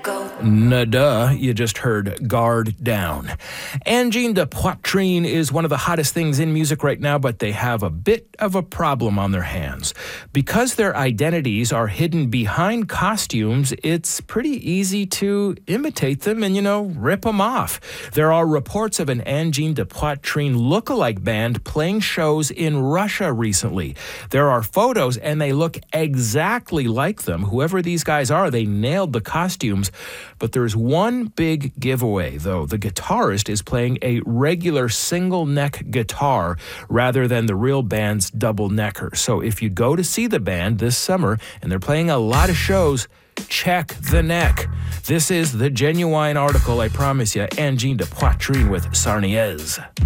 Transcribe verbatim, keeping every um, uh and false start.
Nada, you just heard Guard Down. Angine de Poitrine is one of the hottest things in music right now, but they have a bit of a problem on their hands. Because their identities are hidden behind costumes, it's pretty easy to imitate them and, you know, rip them off. There are reports of an Angine de Poitrine look-alike band playing shows in Russia recently. There are photos, and they look exactly like them. Whoever these guys are, they nailed the costumes. But there's one big giveaway, though. The guitarist is playing a regular single-neck guitar rather than the real band's double-necker. So if you go to see the band this summer, and they're playing a lot of shows, check the neck. This is the Genuine article, I promise you. Angine de Poitrine with Sarniez.